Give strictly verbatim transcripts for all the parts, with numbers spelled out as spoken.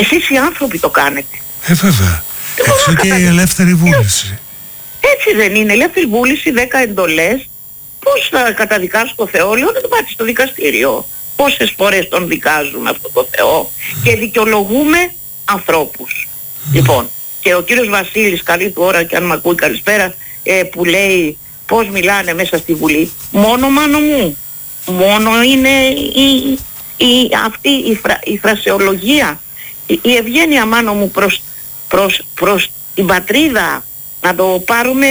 Εσείς οι άνθρωποι το κάνετε. Ε, βέβαια. Έτσι και η ελεύθερη βούληση. Έτσι δεν είναι? Ελεύθερη βούληση, δέκα εντολές. Πώς θα καταδικάσω το Θεό? Λέω να το πάτε στο δικαστήριο. Πόσες φορές τον δικάζουμε αυτό το Θεό και δικαιολογούμε ανθρώπους. Mm. Λοιπόν, και ο κύριος Βασίλης, καλή του ώρα και αν μ' ακούει, καλησπέρα, ε, που λέει πώς μιλάνε μέσα στη Βουλή. Μόνο μάνο μου. Μόνο είναι η, η, αυτή η, φρα, η φρασεολογία. Η, η ευγένεια, μάνο μου, προς, προς, προς την πατρίδα. Να το πάρουμε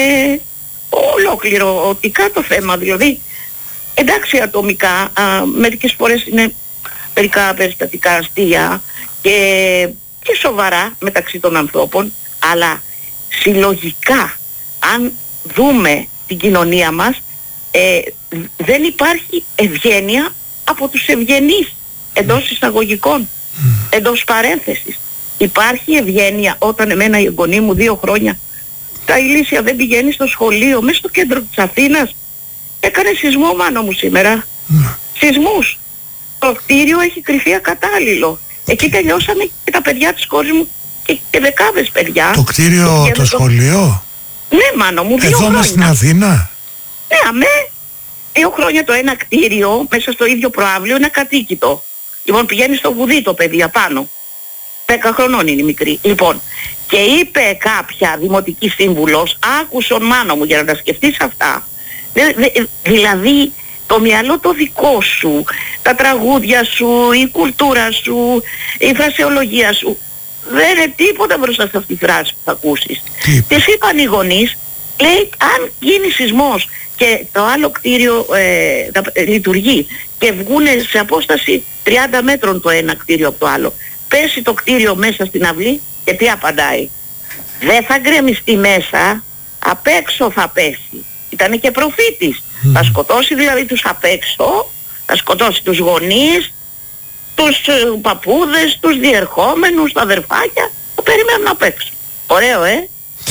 ολόκληρωτικά το θέμα. Δηλαδή, εντάξει, ατομικά, α, μερικές φορές είναι μερικά περιστατικά αστεία και, και σοβαρά μεταξύ των ανθρώπων, αλλά συλλογικά, αν δούμε την κοινωνία μας, ε, δεν υπάρχει ευγένεια από τους ευγενείς, εντός εισαγωγικών, εντός παρένθεσης. Υπάρχει ευγένεια όταν εμένα η εγγονή μου δύο χρόνια τα ηλίσια δεν πηγαίνει στο σχολείο, μέσα στο κέντρο της Αθήνας. Έκανε σεισμό, μάνο μου, σήμερα. Mm. Σεισμούς. Το κτίριο έχει κρυφεί ακατάλληλο. Εκεί τελειώσανε και τα παιδιά της κόρης μου και, και δεκάδες παιδιά. Το κτίριο, το, το σχολείο? Ναι, μάνο μου, δύο Εδώ χρόνια. Εδώ στην Αθήνα? Ναι, αμέ. Δύο χρόνια το ένα κτίριο, μέσα στο ίδιο προαύλιο, είναι ακατοίκητο. Λοιπόν, πηγαίνει στο βουδί το παιδί απάνω. Δέκα χρονών είναι η μικρή. Λοιπόν, και είπε κάποια δημοτική σύμβουλος, άκουσον, μάνο μου, για να τα σκεφτείς αυτά. Δε, δε, δηλαδή το μυαλό το δικό σου, τα τραγούδια σου, η κουλτούρα σου, η φρασεολογία σου, δεν είναι τίποτα μπροστά σε αυτή τη φράση που θα ακούσεις. Τις είπαν οι γονείς, λέει, αν γίνει σεισμός και το άλλο κτίριο ε, τα, ε, λειτουργεί και βγουν σε απόσταση τριάντα μέτρων το ένα κτίριο από το άλλο, πέσει το κτίριο μέσα στην αυλή και τι απαντάει? Δεν θα γκρεμιστεί μέσα, απ' έξω θα πέσει. Ήτανε και προφήτης. Mm. Θα σκοτώσει δηλαδή τους απ' έξω, θα σκοτώσει τους γονείς, τους ε, παππούδες, τους διερχόμενους, τα αδερφάκια, που περιμένουν απ' έξω. Ωραίο, ε?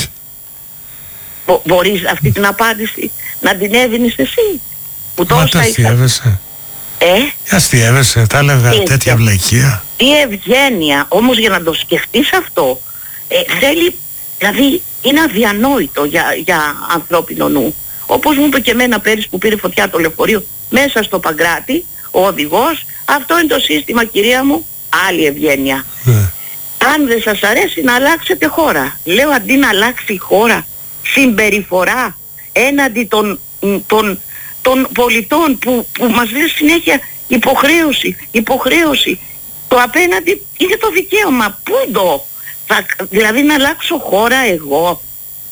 Μπο, μπορείς αυτή την απάντηση να την έδινες εσύ? Που Μα τα αστιεύεσαι. Ε? Αστιεύεσαι, τα έλεγα τι τέτοια βλακεία. Τι ευγένεια, όμως για να το σκεφτείς αυτό, ε, θέλει, δηλαδή είναι αδιανόητο για, για ανθρώπινο νου. Όπως μου είπε και εμένα πέρυσι που πήρε φωτιά το λεωφορείο μέσα στο Παγκράτη, ο οδηγός, αυτό είναι το σύστημα, κυρία μου, άλλη ευγένεια. Ναι. Αν δεν σας αρέσει να αλλάξετε χώρα. Λέω, αντί να αλλάξει χώρα, συμπεριφορά έναντι των, των, των πολιτών που, που μας λένε συνέχεια υποχρέωση, υποχρέωση. Το απέναντι είναι το δικαίωμα. Πού το, θα, δηλαδή να αλλάξω χώρα εγώ?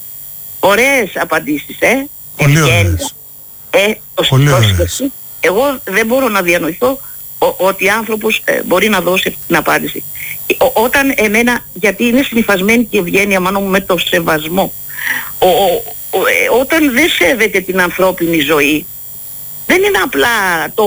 Ωραίες απαντήσεις, ε. Πολύ ωραίες. Ε, το Πολύ ωραίες. Εγώ δεν μπορώ να διανοηθώ ο, ότι άνθρωπος ε, μπορεί να δώσει την απάντηση. Ο, όταν εμένα, γιατί είναι συνυφασμένη και η ευγένεια, μάλλον με το σεβασμό. Ο, ο, ο, ε, όταν δεν σέβεται την ανθρώπινη ζωή, δεν είναι απλά το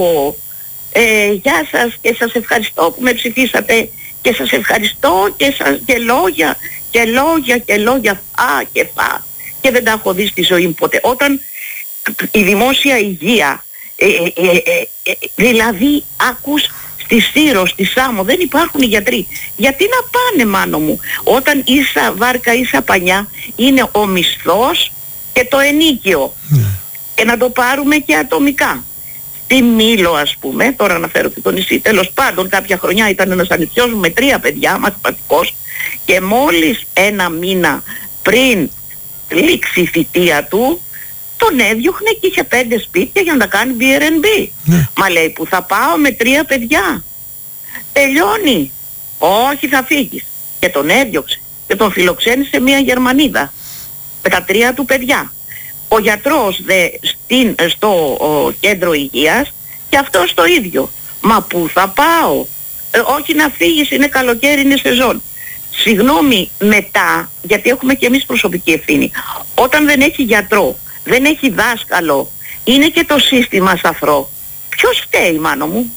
ε, γεια σας και σας ευχαριστώ που με ψηφίσατε και σας ευχαριστώ και, σας, και λόγια και λόγια και λόγια φα και φα και δεν τα έχω δει στη ζωή μου ποτέ. Όταν η δημόσια υγεία ε, ε, ε, ε, δηλαδή ακούς στη Σύρο, στη Σάμο δεν υπάρχουν οι γιατροί. Γιατί να πάνε, μάνο μου, όταν ίσα βάρκα ίσα πανιά είναι ο μισθός και το ενίκιο. Mm. Και να το πάρουμε και ατομικά. Στη Μήλο, ας πούμε, τώρα αναφέρω και το νησί, τέλος πάντων κάποια χρονιά ήταν ένας ανιψιός μου με τρία παιδιά, μαθηματικός, και μόλις ένα μήνα πριν λήξει η θητεία του, τον έδιωχνε και είχε πέντε σπίτια για να τα κάνει μπι αρ εν μπι. Ναι. Μα λέει, που θα πάω με τρία παιδιά? Τελειώνει. Όχι, θα φύγεις. Και τον έδιωξε και τον φιλοξένησε μια Γερμανίδα με τα τρία του παιδιά. Ο γιατρός δε στην, στο ο, κέντρο υγείας και αυτός το ίδιο. Μα πού θα πάω? Ε, όχι να φύγεις, είναι καλοκαίρι, είναι σεζόν. Συγγνώμη, μετά, γιατί έχουμε και εμείς προσωπική ευθύνη, όταν δεν έχει γιατρό, δεν έχει δάσκαλο, είναι και το σύστημα σαφρό. Ποιος φταίει, μάνο μου?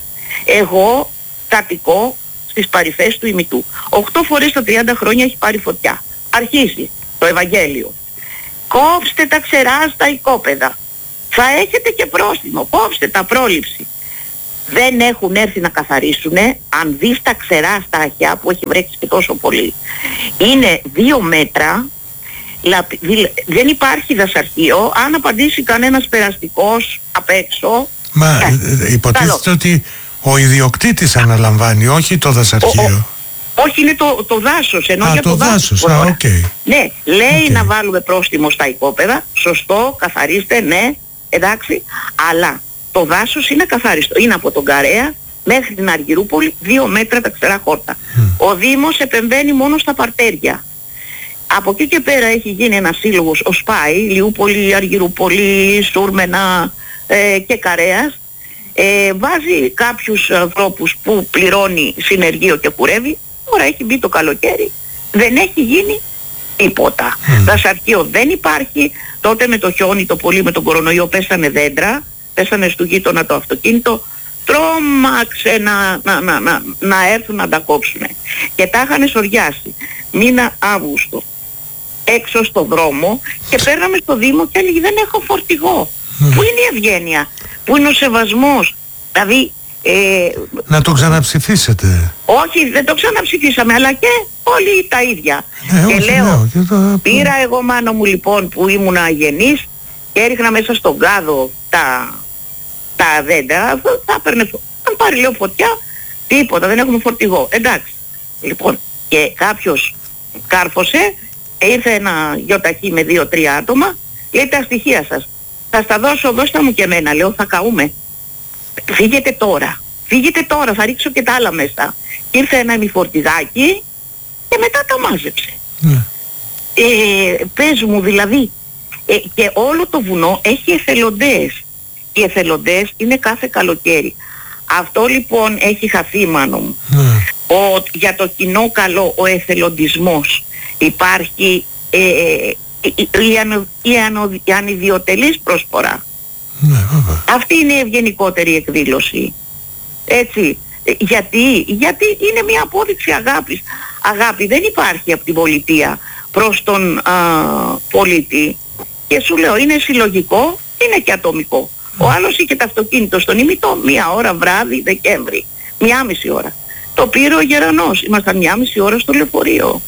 Εγώ κατοικώ στις παρυφές του ημιτού. Οκτώ φορές τα τριάντα χρόνια έχει πάρει φωτιά. Αρχίζει το Ευαγγέλιο. Κόψτε τα ξερά στα οικόπεδα. Θα έχετε και πρόστιμο. Κόψτε τα, πρόληψη. δεν έχουν έρθει να καθαρίσουν. Αν δεις τα ξερά στα αχιά που έχει βρέξει και τόσο πολύ, είναι δύο μέτρα. Δεν υπάρχει δασαρχείο. Αν απαντήσει κανένας περαστικός απ' έξω... Μα ε, υποτίθεται ότι ο ιδιοκτήτης αναλαμβάνει, όχι το δασαρχείο. Ο, ο, όχι, είναι το, το δάσος. Ενώ α, για το, το δάσος. δάσος, α, οκ. Okay. Ναι, λέει okay. να βάλουμε πρόστιμο στα οικόπεδα. Σωστό, καθαρίστε, ναι, εντάξει. Αλλά το δάσος είναι καθάριστο. Είναι από τον Καρέα μέχρι την Αργυρούπολη, δύο μέτρα τα ξερά χόρτα. Mm. Ο Δήμος επεμβαίνει μόνο στα παρτέρια. Από εκεί και πέρα έχει γίνει ένας σύλλογος, ο ΣΠΑΙ, Λιούπολη, Αργυρούπολη, Σούρμενα ε, και Καρέας. Ε, βάζει κάποιους ανθρώπους που πληρώνει συνεργείο και κουρεύει. Τώρα έχει μπει το καλοκαίρι, δεν έχει γίνει τίποτα. Mm. Δασαρχείο δεν υπάρχει. Τότε με το χιόνι το πολύ, με τον κορονοϊό, πέσανε δέντρα, πέσανε στο γείτονα το αυτοκίνητο. Τρόμαξε να, να, να, να, να έρθουν να τα κόψουν. Και τα είχαν σοριάσει μήνα Αύγουστο έξω στο δρόμο και πέραμε στο Δήμο και έλεγε δεν έχω φορτηγό. Mm. Πού είναι η ευγένεια, πού είναι ο σεβασμός? Δηλαδή ε, να το ξαναψηφίσετε. Όχι, δεν το ξαναψηφίσαμε, αλλά και όλοι τα ίδια. Ε, και όχι, λέω, λέω, και το... πήρα εγώ μάνο μου λοιπόν που ήμουν αγενής και έριχνα μέσα στον κάδο τα, τα δέντρα. Θα έπαιρνε, αν πάρει λέω φωτιά, τίποτα, δεν έχουμε φορτηγό. Εντάξει. Λοιπόν, και κάποιος κάρφωσε, ήρθε ένα γιοταχή με δύο-τρία άτομα, λέει τα στοιχεία σας. Θα στα δώσω, δώστε μου και εμένα. Λέω θα καούμε. Φύγετε τώρα. Φύγετε τώρα, θα ρίξω και τα άλλα μέσα. Ήρθε ένα ημιφορτηγάκι και μετά τα μάζεψε. Mm. Ε, πες μου δηλαδή, ε, και όλο το βουνό έχει εθελοντές. Οι εθελοντές είναι κάθε καλοκαίρι. Αυτό λοιπόν έχει χαθεί, μάνο μου. Mm. Ο, για το κοινό καλό, ο εθελοντισμός. Υπάρχει ε, η, η, ανο, η, ανο, η ανιδιοτελής προσφορά. Mm. Αυτή είναι η ευγενικότερη εκδήλωση. Έτσι. Γιατί, γιατί είναι μια απόδειξη αγάπης. Αγάπη δεν υπάρχει από την πολιτεία προς τον α, πολίτη. Και σου λέω είναι συλλογικό, είναι και ατομικό. Mm. Ο άλλος είχε το αυτοκίνητο στον ημιτό, μία ώρα βράδυ Δεκέμβρη, μία μισή ώρα. Το πήρε ο Γερανός, ήμασταν μία μισή ώρα στο λεωφορείο.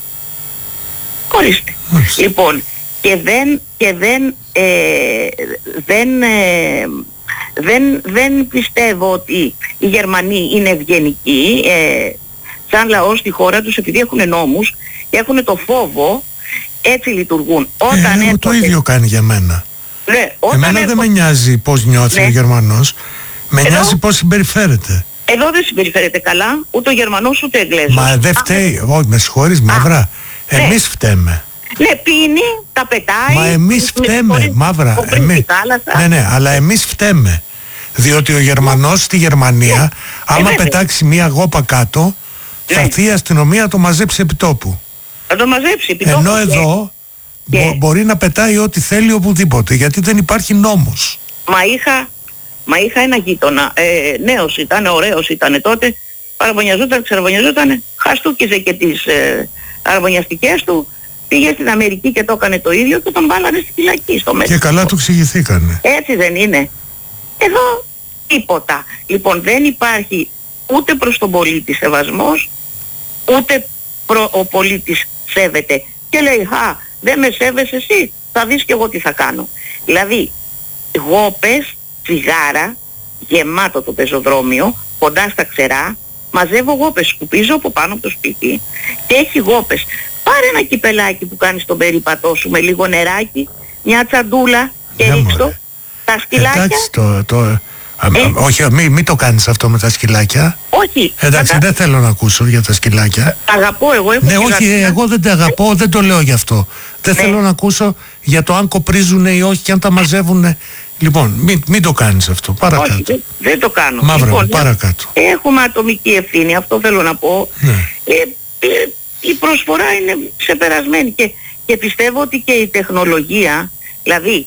Ορίστε. Mm. Λοιπόν, και δεν, και δεν, ε, δεν, ε, δεν, δεν πιστεύω ότι οι Γερμανοί είναι ευγενικοί, ε, σαν λαό στη χώρα τους, επειδή έχουν νόμους και έχουν το φόβο, έτσι λειτουργούν. Όταν ε, έρχονται... Το ίδιο κάνει για μένα. Ναι, όταν εμένα έρχονται... δεν με νοιάζει πώς νιώθει, ναι, ο Γερμανός, με εδώ... νοιάζει πώς συμπεριφέρεται. Εδώ δεν συμπεριφέρεται καλά, ούτε ο Γερμανός ούτε ο Εγγλέζος. Μα δεν φταίει, όχι, με συγχωρείς, Μαύρα, εμείς ναι. φταίμε. Ναι, πίνει, τα πετάει. Μα εμείς φταίμε, Μαύρα, εμείς. Ναι, ναι, αλλά εμείς φταίμε. Διότι ο Γερμανός στη Γερμανία, ναι, άμα ε, πετάξει μία γόπα κάτω, ναι, θα έρθει η αστυνομία να το μαζέψει επί τόπου. Θα το μαζέψει επί τόπου. Ενώ και... εδώ και... μπο, μπορεί να πετάει ό,τι θέλει οπουδήποτε, γιατί δεν υπάρχει νόμος. Μα είχα, μα είχα ένα γείτονα, ε, νέος ήταν, ωραίος ήταν τότε, παραβωνιαζόταν, ξεραβωνιαζόταν, χαστούκιζε και τις ε, αραβωνιαστικές του. Πήγε στην Αμερική και το έκανε το ίδιο και τον βάλανε στη φυλακή στο Μέξικο. Και καλά του εξηγηθήκανε. Έτσι δεν είναι? Εδώ τίποτα. Λοιπόν δεν υπάρχει ούτε προς τον πολίτη σεβασμός, ούτε προ, ο πολίτης σέβεται. Και λέει, χα, δεν με σέβεσαι εσύ, θα δεις και εγώ τι θα κάνω. Δηλαδή, γόπες, τσιγάρα, γεμάτο το πεζοδρόμιο, κοντά στα ξερά, μαζεύω γόπες, σκουπίζω από πάνω από το σπίτι και έχει γόπες. Πάρε ένα κυπελάκι που κάνεις τον περίπατό σου με λίγο νεράκι, μια τσαντούλα και yeah, ρίξτο. Τα σκυλάκια... Εντάξει, το, το, ε, όχι, μην μη το κάνεις αυτό με τα σκυλάκια. Όχι. Εντάξει, τα... δεν θέλω να ακούσω για τα σκυλάκια. Αγαπώ εγώ, έχω ναι, όχι, σκυλάκια. Εγώ δεν τα αγαπώ, δεν το λέω γι' αυτό. Δεν ναι. θέλω να ακούσω για το αν κοπρίζουν ή όχι και αν τα μαζεύουν. Λοιπόν, μην, μην το κάνεις αυτό, παρακάτω. Όχι, δεν, δεν το κάνω. Μαύρα, λοιπόν, παρακάτω. Έχουμε ατομική ευθύνη, αυτό θέλω να πω. Ναι. Ε, ε, η προσφορά είναι ξεπερασμένη και, και πιστεύω ότι και η τεχνολογία, δηλαδή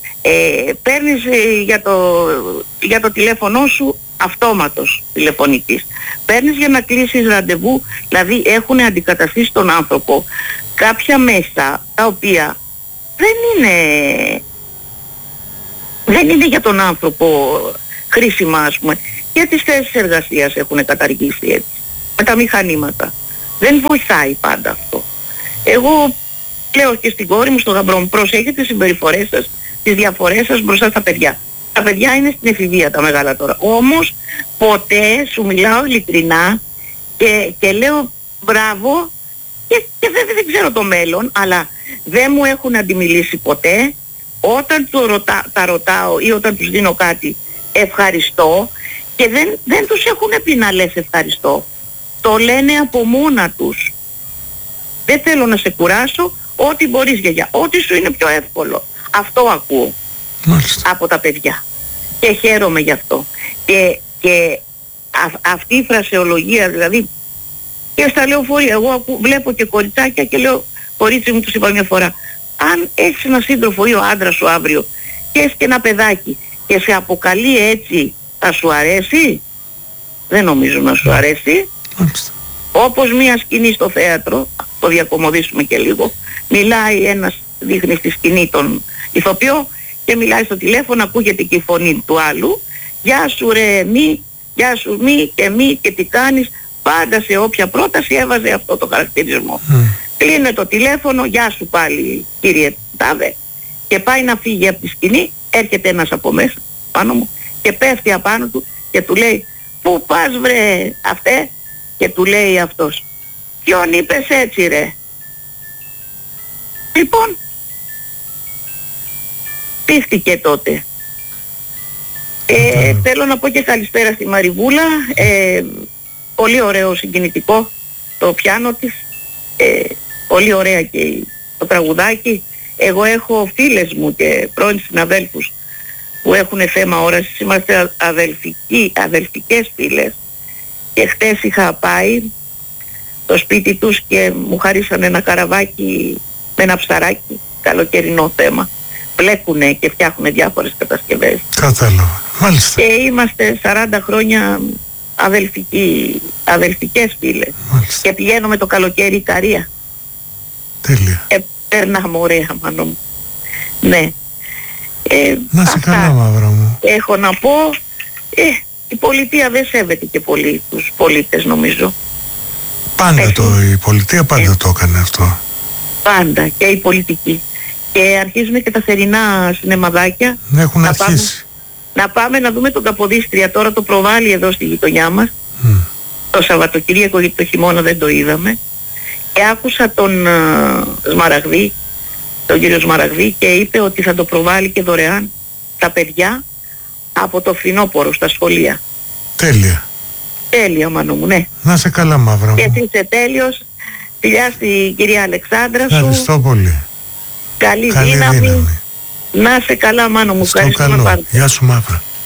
ε, παίρνεις ε, για, το, για το τηλέφωνο σου αυτόματος τηλεφωνικής, παίρνεις για να κλείσεις ραντεβού, δηλαδή έχουν αντικαταστήσει τον άνθρωπο κάποια μέσα τα οποία δεν είναι, δεν είναι για τον άνθρωπο χρήσιμα, ας πούμε. και τις θέσεις εργασίας έχουν καταργήσει έτσι, με τα μηχανήματα. Δεν βοηθάει πάντα αυτό. Εγώ λέω και στην κόρη μου, στον γαμπρό μου, προσέχετε τις συμπεριφορές σας, τις διαφορές σας μπροστά στα παιδιά. Τα παιδιά είναι στην εφηβεία τα μεγάλα τώρα. Όμως ποτέ σου μιλάω ειλικρινά και, και λέω μπράβο και, και δεν, δεν ξέρω το μέλλον, αλλά δεν μου έχουν αντιμιλήσει ποτέ. Όταν το ρωτά, τα ρωτάω ή όταν τους δίνω κάτι, ευχαριστώ, και δεν, δεν τους έχουν πει να λες ευχαριστώ. Το λένε από μόνα τους. Δεν θέλω να σε κουράσω, ό,τι μπορείς γιαγιά, ό,τι σου είναι πιο εύκολο. Αυτό ακούω. Μάλιστα. Από τα παιδιά. Και χαίρομαι γι' αυτό. Και, και α, αυτή η φρασεολογία, δηλαδή, και στα λεωφορεία, εγώ ακού, βλέπω και κοριτσάκια και λέω, κορίτσι μου, τους είπα μια φορά, αν έχεις ένα σύντροφο ή ο άντρας σου αύριο και έχεις και ένα παιδάκι και σε αποκαλεί έτσι, θα σου αρέσει? Δεν νομίζω να σου αρέσει. Μάλιστα. Όπως μια σκηνή στο θέατρο, το διακομωδήσουμε και λίγο, μιλάει ένας, δείχνει στη σκηνή τον ηθοποιό και μιλάει στο τηλέφωνο, ακούγεται και η φωνή του άλλου, γεια σου ρε μη, γεια σου μη και μη και τι κάνεις, πάντα σε όποια πρόταση έβαζε αυτό το χαρακτηρισμό. Mm. Κλείνει το τηλέφωνο, γεια σου πάλι κύριε Τάδε, και πάει να φύγει από τη σκηνή, έρχεται ένας από μέσα πάνω μου και πέφτει απάνω του και του λέει, πού πας βρε αυτέ? Και του λέει αυτός, ποιον είπες έτσι ρε? Λοιπόν, πήχτηκε τότε. Ε, θέλω να πω και καλησπέρα στη Μαριβούλα, ε, πολύ ωραίο συγκινητικό το πιάνο της, ε, πολύ ωραία και το τραγουδάκι. Εγώ έχω φίλες μου και πρώην συναδέλφους που έχουν θέμα όρασης, είμαστε αδελφικοί, αδελφικές φίλες, και χτες είχα πάει στο σπίτι τους και μου χαρίσανε ένα καραβάκι με ένα ψαράκι, καλοκαιρινό θέμα. Πλέκουνε και φτιάχνουν διάφορες κατασκευές. Κατάλαβα. Μάλιστα. Και είμαστε σαράντα χρόνια αδελφικοί, αδελφικές φίλες. Μάλιστα. Και πηγαίνουμε το καλοκαίρι Ικαρία. Τέλεια. Ε, περνάμε ωραία, μάνο μου. Ναι. Ε, να σε καλά, μαύρα μου. Έχω να πω, ε, η πολιτεία δεν σέβεται και πολύ τους πολίτες, νομίζω. Πάντα Έχει. το, η πολιτεία πάντα ε. το έκανε αυτό. Πάντα, και η πολιτική. Και αρχίζουν και τα θερινά σινεμαδάκια. Έχουν να αρχίσει. Πάμε, να πάμε να δούμε τον Καποδίστρια, τώρα το προβάλλει εδώ στη γειτονιά μας. Mm. Το Σαββατοκύριακο, γιατί το χειμώνα δεν το είδαμε. Και άκουσα τον uh, Σμαραγδί, τον κύριο Σμαραγδί, και είπε ότι θα το προβάλλει και δωρεάν τα παιδιά από το φθινόπωρο στα σχολεία. Τέλεια. Τέλεια, μάνο μου, ναι. Να σε καλά, μαύρα μου. Και εσύ είσαι τέλειος. Φιλιά στη κυρία Αλεξάνδρα σου. Ευχαριστώ πολύ. Καλή, Καλή δύναμη. δύναμη. Να σε καλά, μάνο μου. Στο καλό. Γεια σου, μαύρα.